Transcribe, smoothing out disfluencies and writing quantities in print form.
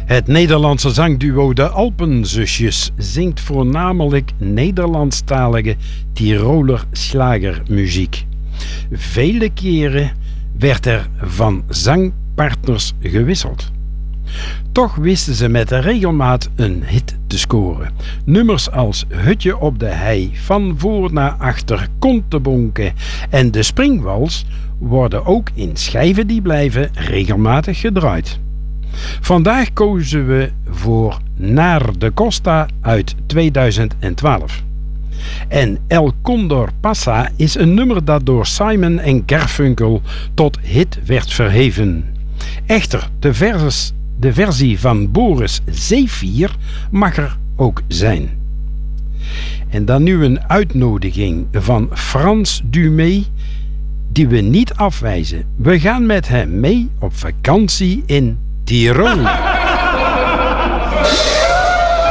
Het Nederlandse zangduo De Alpenzusjes zingt voornamelijk Nederlandstalige Tiroler slagermuziek. Vele keren werd er van zangpartners gewisseld. Toch wisten ze met regelmaat een hit te scoren. Nummers als Hutje op de hei, Van voor naar achter, Komt te bonken en De Springwals worden ook in Schijven die blijven regelmatig gedraaid. Vandaag kozen we voor Naar de Costa uit 2012. En El Condor Pasa is een nummer dat door Simon en Garfunkel tot hit werd verheven. Echter, de versie van Boris Zéphir mag er ook zijn. En dan nu een uitnodiging van Frans Dumay, die we niet afwijzen. We gaan met hem mee op vakantie in Tirol.